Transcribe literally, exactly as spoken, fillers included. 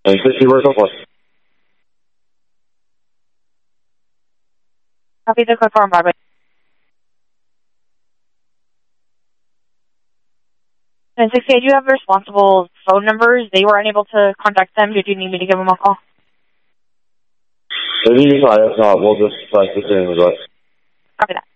And sixty works so far. Copy the code for on Broadway. And sixty, I do have responsible phone numbers. They were unable to contact them. Did you need me to give them a call? If you decide, if not, we'll just press the same as us. Copy that.